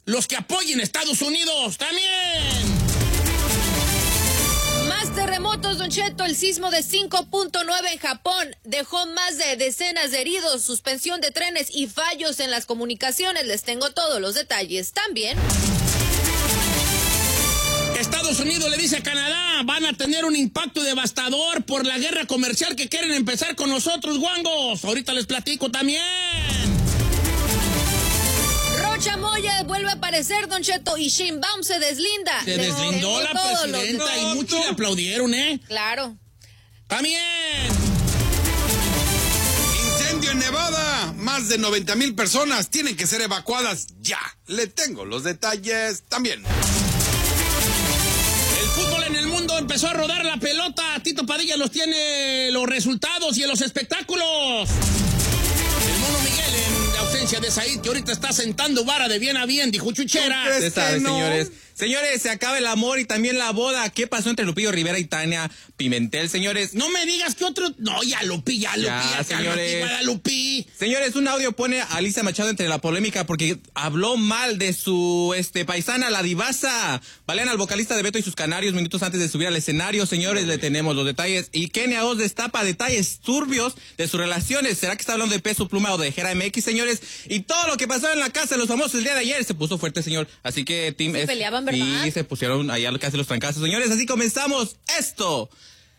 los que apoyen a Estados Unidos también. Más terremotos, Don Cheto. El sismo de 5.9 en Japón dejó más de decenas de heridos, suspensión de trenes y fallos en las comunicaciones. Les tengo todos los detalles también. Estados Unidos le dice a Canadá, van a tener un impacto devastador por la guerra comercial que quieren empezar con nosotros, guangos. Ahorita les platico también. Rocha Moya vuelve a aparecer, Don Cheto, y Sheinbaum se deslinda. Se deslindó la presidenta y muchos le aplaudieron, ¿eh? Claro. También. Incendio en Nevada. Más de 90,000 personas tienen que ser evacuadas ya. Le tengo los detalles también. El fútbol en el mundo empezó a rodar la pelota. Tito Padilla los tiene los resultados y en los espectáculos. El Mono Miguel en la ausencia de Said, que ahorita está sentando vara de bien a bien, dijo Chuchera. Usted sabe, señores. Señores, se acaba el amor y también la boda. ¿Qué pasó entre Lupillo Rivera y Tania Pimentel, señores? No me digas que otro... No, ya Lupi, señores. Lupi. Señores, un audio pone a Alicia Machado entre la polémica porque habló mal de su paisana, la divasa. Balean al vocalista de Beto y sus Canarios minutos antes de subir al escenario. Señores, le tenemos los detalles. Y Kenia Oz destapa detalles turbios de sus relaciones. ¿Será que está hablando de Peso Pluma o de Jera MX, señores? Y todo lo que pasó en la casa de los famosos el día de ayer se puso fuerte, señor. Así que Team Se peleaban, ¿verdad? Y se pusieron allá casi los trancazos. Señores, así comenzamos. Esto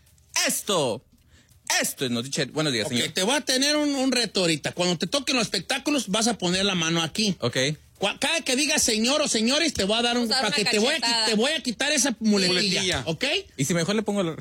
es Notiche. Buenos días, señor. Te voy a tener un reto ahorita. Cuando te toquen los espectáculos, vas a poner la mano aquí. Ok. Cada que digas señor o señores, te voy a dar un... Para que te voy a quitar esa muletilla, ¿ok? Y si mejor le pongo... No.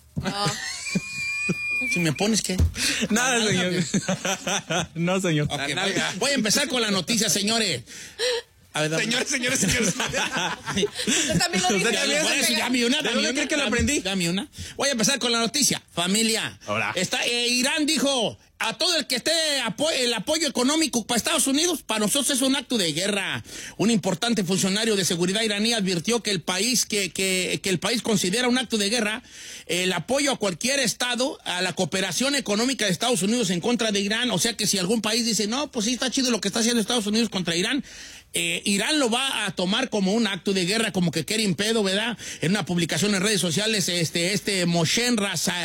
Si me pones, ¿qué? Nada, señor. No, señor. Okay, voy a empezar con la noticia, señores. A ver, Señores. Usted también lo dice. Dame una. ¿De dónde cree que lo aprendí? Dame una. Voy a empezar con la noticia. Familia. Ahora. Irán dijo a todo el que esté el apoyo económico para Estados Unidos, para nosotros es un acto de guerra. Un importante funcionario de seguridad iraní advirtió que el país que el país considera un acto de guerra el apoyo a cualquier estado, a la cooperación económica de Estados Unidos en contra de Irán. O sea que si algún país dice, no, pues sí está chido lo que está haciendo Estados Unidos contra Irán, Irán lo va a tomar como un acto de guerra, como que quiere impedo, ¿verdad? En una publicación en redes sociales, Moshen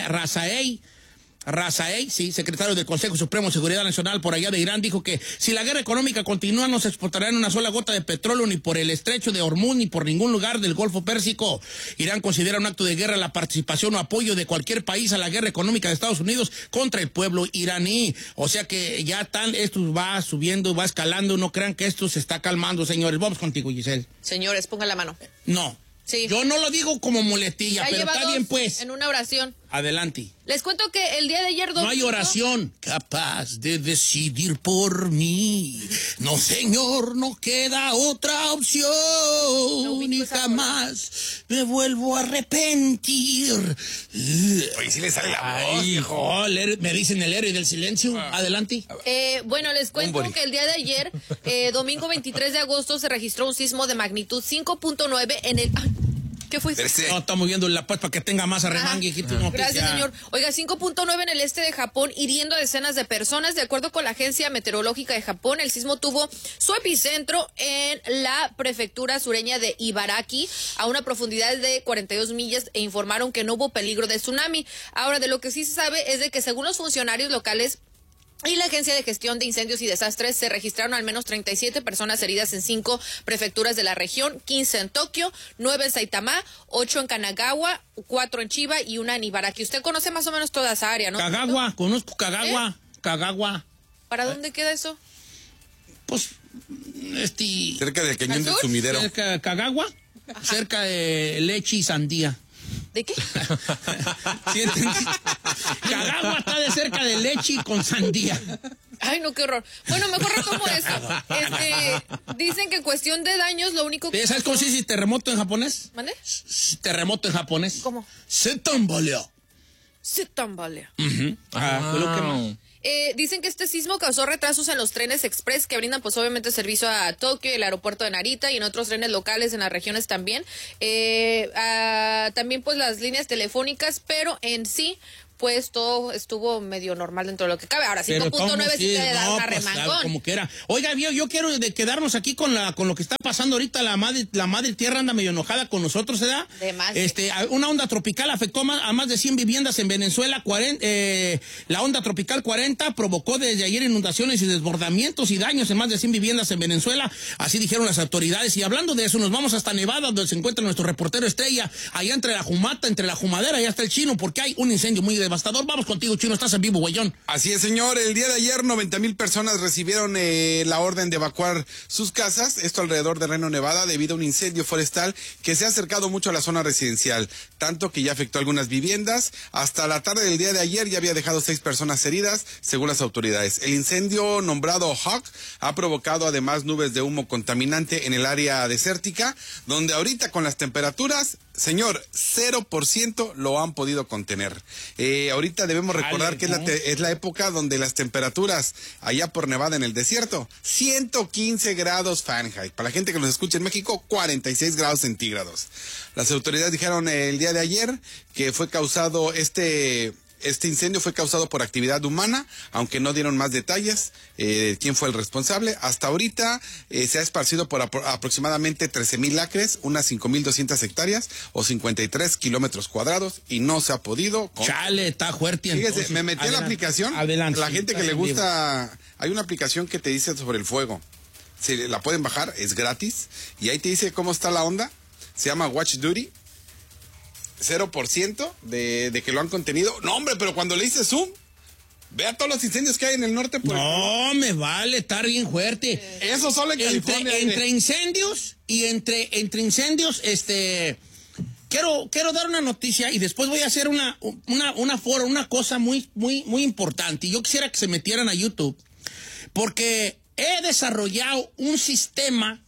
Razaei, sí, secretario del Consejo Supremo de Seguridad Nacional por allá de Irán, dijo que si la guerra económica continúa no se exportará una sola gota de petróleo ni por el estrecho de Hormuz ni por ningún lugar del Golfo Pérsico. Irán considera un acto de guerra la participación o apoyo de cualquier país a la guerra económica de Estados Unidos contra el pueblo iraní. O sea que ya esto va subiendo, va escalando, no crean que esto se está calmando, señores. Vamos contigo, Giselle. Señores, pongan la mano. No. Sí. Yo no lo digo como muletilla, ya pero está bien, pues. En una oración. Adelante. Les cuento que el día de ayer... No hay oración capaz de decidir por mí. No, señor, no queda otra opción. Ni jamás me vuelvo a arrepentir. Oye, sí le sale la voz, hijo. Me dicen el héroe del silencio. Adelante. Bueno, les cuento que el día de ayer, domingo 23 de agosto, se registró un sismo de magnitud 5.9 en el... ¿Qué fue? No, estamos viendo la paz para que tenga más arremangue. Gracias, señor. Oiga, 5.9 en el este de Japón, hiriendo a decenas de personas. De acuerdo con la Agencia Meteorológica de Japón, el sismo tuvo su epicentro en la prefectura sureña de Ibaraki, a una profundidad de 42 millas, e informaron que no hubo peligro de tsunami. Ahora, de lo que sí se sabe es de que, según los funcionarios locales y la Agencia de Gestión de Incendios y Desastres, se registraron al menos 37 personas heridas en 5 prefecturas de la región, 15 en Tokio, 9 en Saitama, 8 en Kanagawa, 4 en Chiba y 1 en Ibaraki. Usted conoce más o menos toda esa área, ¿no? Kagawa, conozco Kagawa. Kagawa. ¿Para dónde queda eso? Pues, cerca del cañón del Sumidero. Cerca de Kagawa, cerca de leche y sandía. ¿De qué? ¿Sí entendí? Kagawa está de cerca de leche y con sandía. Ay, no, qué horror. Bueno, mejor retomo eso. Dicen que en cuestión de daños, lo único que... ¿Sabes cómo se dice terremoto en japonés? ¿Mande? Terremoto en japonés. ¿Cómo? Se tambalea. Se tambalea. Fue lo que más. Dicen que este sismo causó retrasos en los trenes express que brindan pues obviamente servicio a Tokio, el aeropuerto de Narita y en otros trenes locales en las regiones también. También pues las líneas telefónicas, pero en sí pues todo estuvo medio normal dentro de lo que cabe. Ahora, Pero 5.9 sí te da una pues, remangón. como que era. Oiga, yo quiero quedarnos aquí con lo que está pasando ahorita. La madre tierra anda medio enojada con nosotros, ¿verdad? De más. Una onda tropical afectó a más de 100 viviendas en Venezuela. La onda tropical 40 provocó desde ayer inundaciones y desbordamientos y daños en más de 100 viviendas en Venezuela. Así dijeron las autoridades. Y hablando de eso, nos vamos hasta Nevada, donde se encuentra nuestro reportero estrella. Allá entre la Jumata, entre la Jumadera, allá está el Chino, porque hay un incendio muy devastador. Vamos contigo, Chino, estás en vivo, güeyón. Así es, señor. El día de ayer 90,000 personas recibieron la orden de evacuar sus casas, esto alrededor de Reno, Nevada, debido a un incendio forestal que se ha acercado mucho a la zona residencial, tanto que ya afectó algunas viviendas. Hasta la tarde del día de ayer ya había dejado 6 personas heridas, según las autoridades. El incendio nombrado Hawk ha provocado además nubes de humo contaminante en el área desértica, donde ahorita con las temperaturas, señor, 0% lo han podido contener. Ahorita debemos recordar que es la época donde las temperaturas allá por Nevada en el desierto, 115 grados Fahrenheit. Para la gente que nos escucha en México, 46 grados centígrados. Las autoridades dijeron el día de ayer que fue causado este incendio fue causado por actividad humana, aunque no dieron más detalles quién fue el responsable. Hasta ahorita se ha esparcido por aproximadamente 13,000 acres, unas 5,200 hectáreas o 53 kilómetros cuadrados y no se ha podido. Chale, está fuerte. Fíjese, entonces. me metí a la aplicación. Adelante. La gente que le gusta, hay una aplicación que te dice sobre el fuego. Se la pueden bajar, es gratis y ahí te dice cómo está la onda. Se llama Watch Duty. 0% de que lo han contenido. No, hombre, pero cuando le hice zoom, vea todos los incendios que hay en el norte. No, me vale, estar bien fuerte. Eso solo en California. Entre incendios y entre incendios, quiero dar una noticia y después voy a hacer una cosa muy, muy, muy importante. Y yo quisiera que se metieran a YouTube, porque he desarrollado un sistema,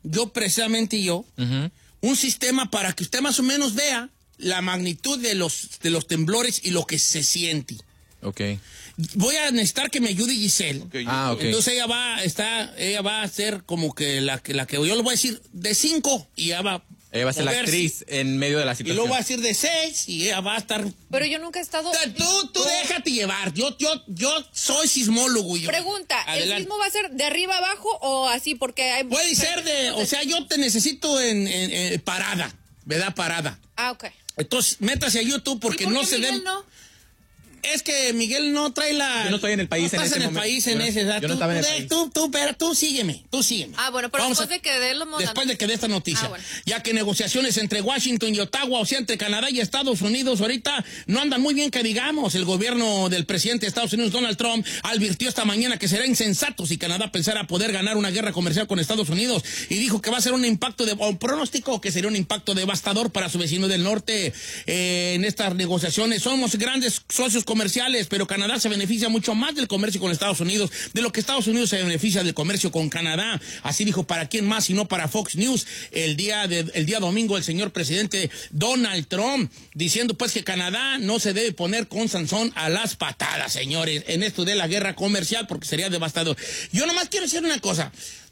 un sistema para que usted más o menos vea la magnitud de los temblores y lo que se siente. Ok. Voy a necesitar que me ayude Giselle. Ok. Entonces ella va a ser como que la que yo le voy a decir de 5 y ella va a ser la actriz en medio de la situación. Y luego va a decir de 6 y ella va a estar. Pero yo nunca he estado. Tú déjate llevar. Yo soy sismólogo. Pregunta, Adelante. ¿el sismo va a ser de arriba abajo o así? Porque hay. Puede ser yo te necesito en parada, ¿verdad? Parada. Ah, ok. Entonces, métase a YouTube porque ¿Y por no qué se Miguel den. no? Es que Miguel no trae la. Yo no estoy en el país no en ese momento. Yo no estaba en el país. Tú sígueme. Ah, bueno, pero después de que dé esta noticia. Bueno. Ya que negociaciones entre Washington y Ottawa, o sea, entre Canadá y Estados Unidos, ahorita no andan muy bien, que digamos. El gobierno del presidente de Estados Unidos, Donald Trump, advirtió esta mañana que será insensato si Canadá pensara poder ganar una guerra comercial con Estados Unidos, y dijo que va a ser un pronóstico que sería un impacto devastador para su vecino del norte. En estas negociaciones somos grandes socios comerciales, pero Canadá se beneficia mucho más del comercio con Estados Unidos de lo que Estados Unidos se beneficia del comercio con Canadá. Así dijo, ¿para quién más sino para Fox News el día domingo el señor presidente Donald Trump, diciendo pues que Canadá no se debe poner con Sansón a las patadas, señores, en esto de la guerra comercial, porque sería devastador. Yo nomás quiero decir una cosa.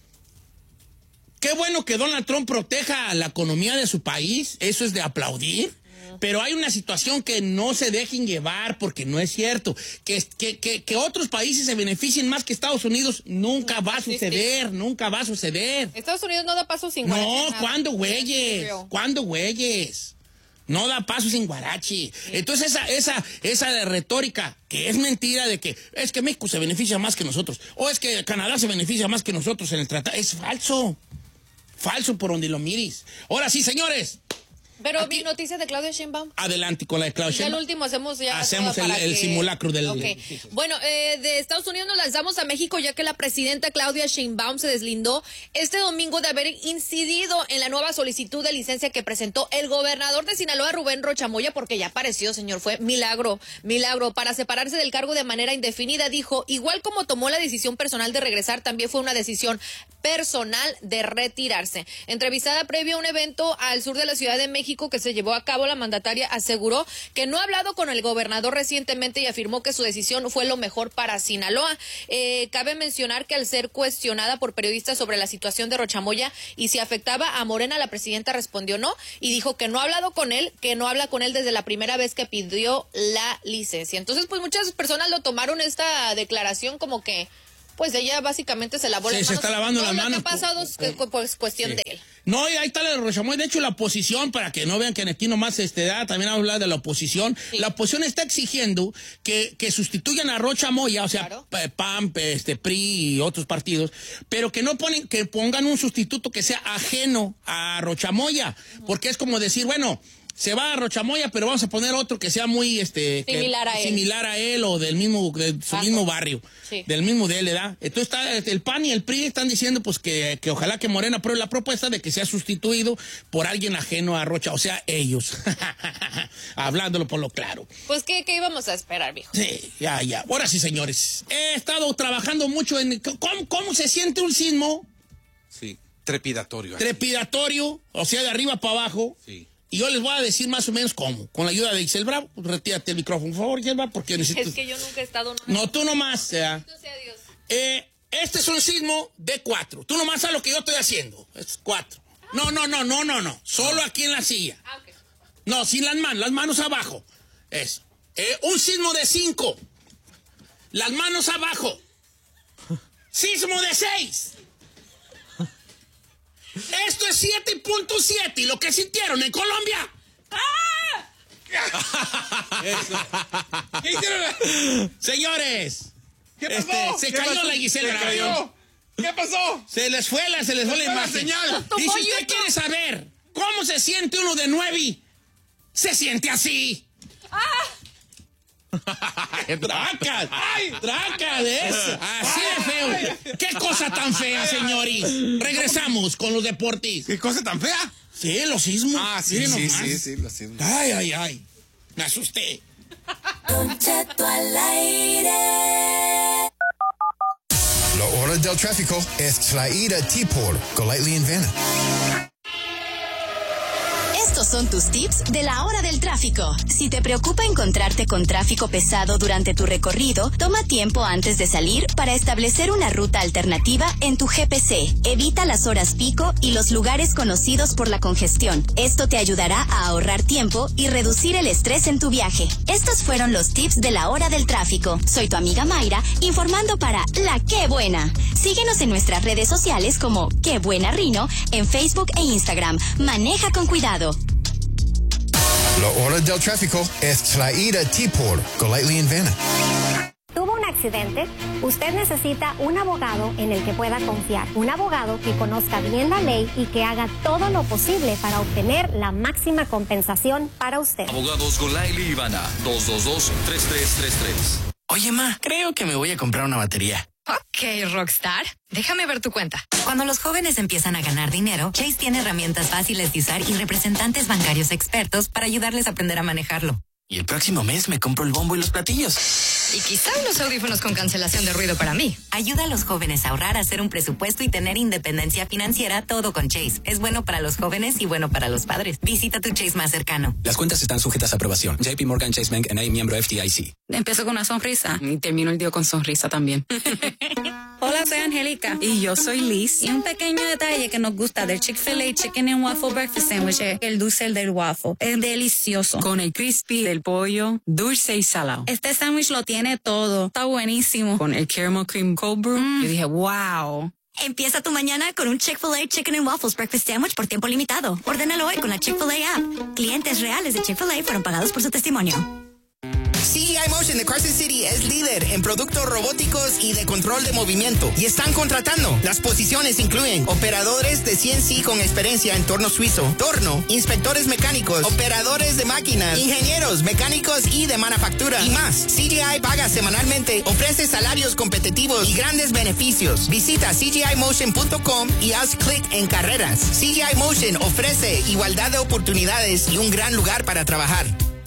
Qué bueno que Donald Trump proteja la economía de su país, eso es de aplaudir. Pero hay una situación que no se dejen llevar, porque no es cierto. Que otros países se beneficien más que Estados Unidos nunca va a suceder, nunca va a suceder. Estados Unidos no da paso sin guarache. No, ¿cuándo, güeyes? No da paso sin guarache. Entonces esa retórica, que es mentira, de que es que México se beneficia más que nosotros, o es que Canadá se beneficia más que nosotros en el tratado, es falso. Falso por donde lo mires. Ahora sí, señores. Pero aquí, mi noticia de Claudia Sheinbaum. Adelante con la de Claudia Sheinbaum. Ya el último hacemos el simulacro del. Okay. Bueno, de Estados Unidos nos lanzamos a México, ya que la presidenta Claudia Sheinbaum se deslindó este domingo de haber incidido en la nueva solicitud de licencia que presentó el gobernador de Sinaloa, Rubén Rocha Moya, porque ya apareció, señor, fue milagro, para separarse del cargo de manera indefinida. Dijo, igual como tomó la decisión personal de regresar, también fue una decisión personal de retirarse. Entrevistada previo a un evento al sur de la Ciudad de México, México que se llevó a cabo, la mandataria aseguró que no ha hablado con el gobernador recientemente y afirmó que su decisión fue lo mejor para Sinaloa. Cabe mencionar que al ser cuestionada por periodistas sobre la situación de Rochamoya y si afectaba a Morena, la presidenta respondió no y dijo que no ha hablado con él, que no habla con él desde la primera vez que pidió la licencia. Entonces, pues muchas personas lo tomaron esta declaración como que pues ella básicamente se lavó las manos. Se está lavando las manos. Lo que ha pasado es pues cuestión de él. No, y ahí está la Rochamoya. De hecho, la oposición, para que no vean que aquí nomás también habla de la oposición. Sí. La oposición está exigiendo que sustituyan a Rochamoya, o sea, claro, PAN, PRI y otros partidos, pero que no que pongan un sustituto que sea ajeno a Rochamoya, porque es como decir, bueno, se va a Rochamoya, pero vamos a poner otro que sea muy similar a él o de su mismo barrio, sí, del mismo de él, ¿verdad? Entonces el PAN y el PRI están diciendo pues que ojalá que Morena apruebe la propuesta de que sea sustituido por alguien ajeno a Rocha, o sea, ellos. Hablándolo por lo claro. Pues ¿qué íbamos a esperar, viejo? Sí, ya. Ahora sí, señores. He estado trabajando mucho en cómo se siente un sismo. Sí, trepidatorio. Trepidatorio, o sea, de arriba para abajo. Sí. Y yo les voy a decir más o menos cómo. Con la ayuda de Ixel Bravo. Retírate el micrófono, por favor, Ixel Bravo, porque necesito... Es que yo nunca he estado... No, tú nomás. Bendito sea Dios. Este es un sismo de 4. Tú nomás sabes lo que yo estoy haciendo. Es 4. No. Solo aquí en la silla. Okay. No, sin las manos abajo. Eso. Un sismo de 5. Las manos abajo. Sismo de 6. Esto es 7.7 y lo que sintieron en Colombia. ¡Ah! ¿Qué hicieron? Señores, ¿qué pasó? Se cayó la Giselle Bravo. ¿Qué pasó? Se les fue la imagen. Señal. Y si usted quiere saber cómo se siente uno de 9, se siente así. ¡Tracas! ¡Tracas de eso! Así de feo. ¡Qué cosa tan fea, señores! Regresamos con los deportes. ¿Qué cosa tan fea? Sí, los sismos. Sí, los sismos. Ay. Me asusté. Don Cheto al aire. La hora del tráfico es traída a ti por Golightly & Vanna. Estos son tus tips de la hora del tráfico. Si te preocupa encontrarte con tráfico pesado durante tu recorrido, toma tiempo antes de salir para establecer una ruta alternativa en tu GPC. Evita las horas pico y los lugares conocidos por la congestión. Esto te ayudará a ahorrar tiempo y reducir el estrés en tu viaje. Estos fueron los tips de la hora del tráfico. Soy tu amiga Mayra, informando para La Qué Buena. Síguenos en nuestras redes sociales como Qué Buena Rino, en Facebook e Instagram. Maneja con cuidado. La hora del tráfico es traída a ti por Golightly & Vanna. ¿Tuvo un accidente? Usted necesita un abogado en el que pueda confiar. Un abogado que conozca bien la ley y que haga todo lo posible para obtener la máxima compensación para usted. Abogados Golightly y Vanna, 222-3333. Oye, ma, creo que me voy a comprar una batería. Ok, Rockstar. Déjame ver tu cuenta. Cuando los jóvenes empiezan a ganar dinero, Chase tiene herramientas fáciles de usar y representantes bancarios expertos para ayudarles a aprender a manejarlo. Y el próximo mes me compro el bombo y los platillos. Y quizá unos audífonos con cancelación de ruido para mí. Ayuda a los jóvenes a ahorrar, hacer un presupuesto y tener independencia financiera, todo con Chase. Es bueno para los jóvenes y bueno para los padres. Visita tu Chase más cercano. Las cuentas están sujetas a aprobación. JP Morgan Chase Bank N.A., miembro FDIC. Empiezo con una sonrisa y termino el día con sonrisa también. Hola, soy Angélica. Y yo soy Liz. Y un pequeño detalle que nos gusta del Chick-fil-A Chicken and Waffle Breakfast Sandwich es el dulce del waffle. Es delicioso. Con el crispy del pollo, dulce y salado. Este sándwich lo tiene todo. Está buenísimo. Con el caramel cream cold brew, yo dije, wow. Empieza tu mañana con un Chick-fil-A Chicken and Waffles Breakfast Sandwich por tiempo limitado. Ordénalo hoy con la Chick-fil-A app. Clientes reales de Chick-fil-A fueron pagados por su testimonio. CGI Motion de Carson City es líder en productos robóticos y de control de movimiento y están contratando. Las posiciones incluyen operadores de CNC con experiencia en torno suizo, torno, inspectores mecánicos, operadores de máquinas, ingenieros, mecánicos y de manufactura y más. CGI paga semanalmente, ofrece salarios competitivos y grandes beneficios. Visita CGIMotion.com y haz clic en carreras. CGI Motion ofrece igualdad de oportunidades y un gran lugar para trabajar.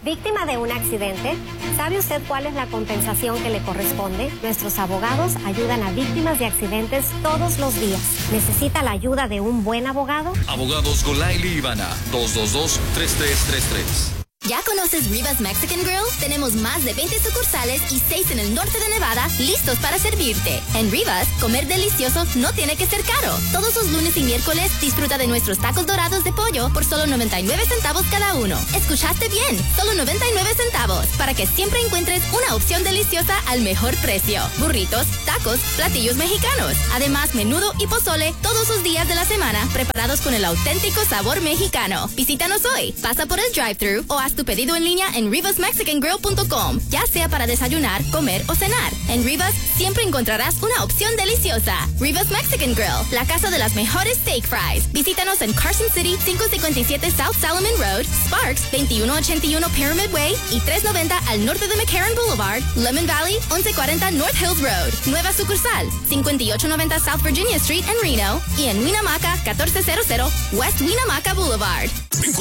Víctima de un accidente, ¿sabe usted cuál es la compensación que le corresponde? Nuestros abogados ayudan a víctimas de accidentes todos los días. ¿Necesita la ayuda de un buen abogado? Abogados Golaili Ivana, 222-3333. ¿Ya conoces Rivas Mexican Grill? Tenemos más de 20 sucursales y 6 en el norte de Nevada listos para servirte. En Rivas, comer delicioso no tiene que ser caro. Todos los lunes y miércoles disfruta de nuestros tacos dorados de pollo por solo 99 centavos cada uno. ¿Escuchaste bien? Solo 99 centavos para que siempre encuentres una opción deliciosa al mejor precio. Burritos, tacos, platillos mexicanos. Además, menudo y pozole todos los días de la semana preparados con el auténtico sabor mexicano. Visítanos hoy. Pasa por el drive-thru o haz tu pedido en línea en rivasmexicangrill.com, ya sea para desayunar, comer o cenar. En Rivas siempre encontrarás una opción deliciosa. Rivas Mexican Grill, la casa de las mejores steak fries. Visítanos en Carson City, 557 South Salomon Road, Sparks, 2181 Pyramid Way y 390 al norte de McCarran Boulevard, Lemon Valley, 1140 North Hills Road. Nueva sucursal, 5890 South Virginia Street en Reno y en Winamaca, 1400 West Winamaca Boulevard. Ven